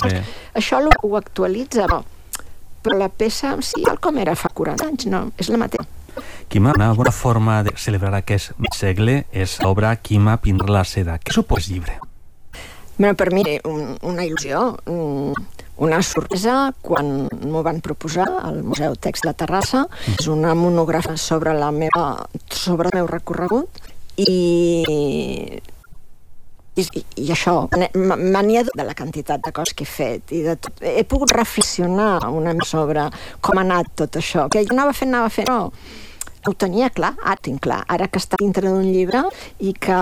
Això ho actualitza, però la peça en si, com era fa 40 anys, no, és la mateixa. Quima, una bona forma de celebrar aquest mig segle és l'obra Quima pinta la seda. Què suposa el llibre? Per mi, una il·lusió, una sorpresa quan m'ho van proposar al Museu Text de Terrassa. És una monografia sobre el meu recorregut i això, m'ania de la quantitat de coses que he fet i he pogut reflexionar una mica sobre com ha anat tot això, que jo anava fent, ho tenia clar, ara tinc clar, ara que està dintre d'un llibre i que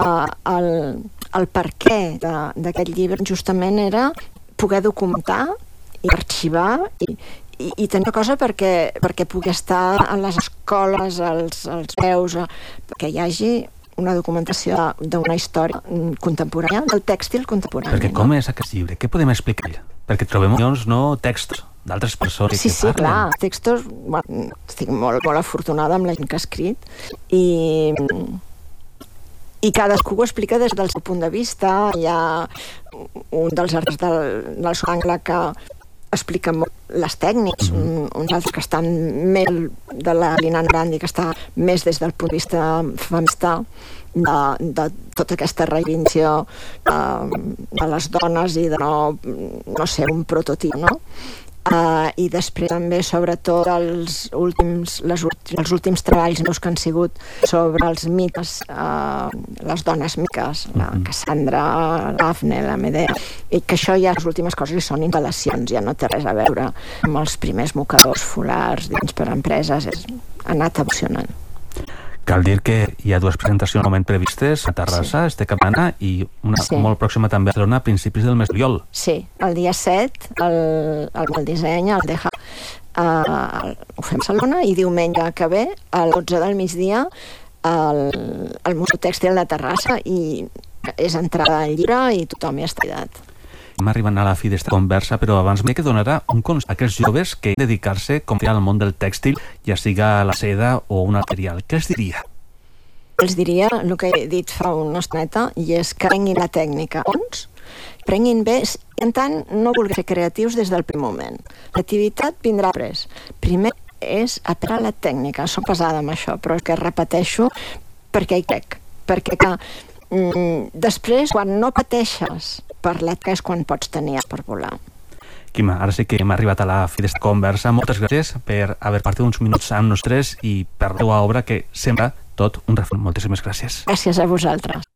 el perquè d'aquest llibre justament era poder documentar i arxivar i tenir cosa perquè pugui estar a les escoles, als veus, perquè hi hagi una documentació d'una història contemporània, del tèxtil contemporani. Perquè com és aquest llibre? Què podem explicar? Perquè trobem textos d'altres persones que parlen. Sí, clar, textos... Estic molt afortunada amb la gent que ha escrit i cadascú ho explica des del seu punt de vista. Hi ha un dels artistes del seu angle que explica molt les tècniques, uns altres que estan més de la Linan Brandi, que està més des del punt de vista feminista de tota aquesta reivindicació de les dones i de no ser un prototip, no? I després també sobretot els últims treballs meus que han sigut sobre els mites, les dones miques, la Cassandra, l'Afne, la Medea, i que això ja les últimes coses són instal·lacions, ja no té res a veure amb els primers mocadors folars dins per empreses, ha anat evolucionant. Cal dir que hi ha dues presentacions al moment previstes a Terrassa, este cap d'ana, i una molt pròxima també a Barcelona a principis del mes de juliol. Sí, el dia 7, el disseny, el DEJA, ho fem a Barcelona, i diumenge que ve, a les 12 del migdia, al Museu Tèxtil de Terrassa, i és entrada al llibre i tothom hi està cridat. Estem arribant a la fi d'esta conversa, però abans m'he que donarà un consell a aquells joves que dedicar-se al món del tèxtil, ja siga la seda o un material. Què els diria? Els diria el que he dit fa una estoneta, i és que prenguin la tècnica. Prenguin bé, en tant no vulguin ser creatius des del primer moment. L'activitat vindrà després. Primer és aprendre la tècnica. Soc pesada amb això, però és que repeteixo perquè hi crec. Perquè després, quan no pateixes per l'ètica, és quan pots tenir per volar. Quima, ara sí que hem arribat a la fi d'esta conversa. Moltes gràcies per haver partit uns minuts amb nosaltres i per la teva obra, que sembla tot un refront. Moltíssimes gràcies. Gràcies a vosaltres.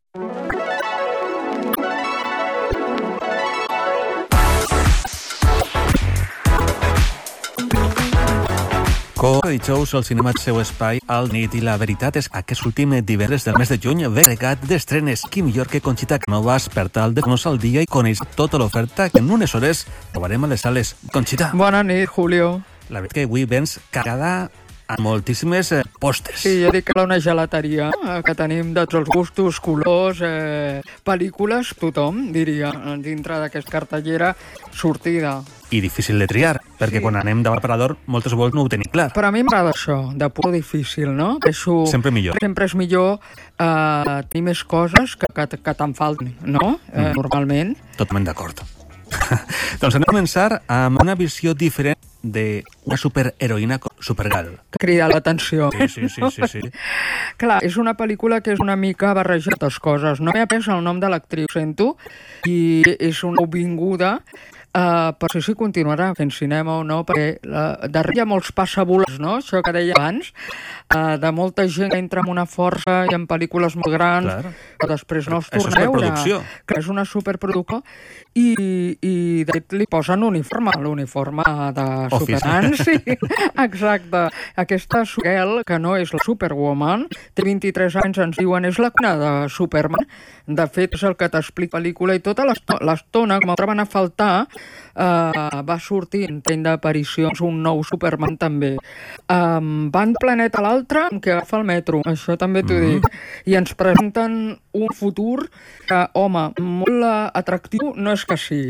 Com a dijous, el cinema té seu espai al nit, i la veritat és que aquest últim divendres del mes de juny ve regat d'estrenes. Qui millor que Conxita Canovas per tal de posar-nos al dia i conèixer tota l'oferta que en unes hores trobarem a les sales. Conxita. Bona nit, Julio. La veritat que avui vens carregada amb moltíssimes postes. Sí, jo dic que una gelateria, que tenim de tots els gustos, colors, pel·lícules, tothom, diria, dintre d'aquesta cartellera sortida. I difícil de triar, perquè quan anem davant l'aparador moltes vegades no ho tenim clar. Però a mi m'agrada això, de por difícil, no? Sempre millor. Sempre és millor tenir més coses que te'n faltin, no? Normalment. Totalment d'acord. Doncs anem a començar amb una visió diferent d'una superheroïna com Supergirl. Que crida l'atenció. Sí. Clar, és una pel·lícula que és una mica barrejat les coses. No m'he après el nom de l'actriu, sento, i és una vinguda. Però si continuarà fent cinema o no, perquè darrere hi ha molts passavolants, no? Això que deia abans, de molta gent que entra amb una força i en pel·lícules molt grans, però després no es torna a veure. Que és una superproducció i de fet li posen l'uniforme de Superman, sí, exacte. Aquesta Supergirl, que no és la Superwoman, té 23 anys, ens diuen, és la cuna de Superman. De fet, és el que t'explica la pel·lícula, i tota l'estona, com el troben a faltar, va sortint d'aparicions un nou Superman també. Van d'un planeta a l'altre que agafa el metro, això també t'ho dic. I ens presenten un futur que, home, molt atractiu no és que sí.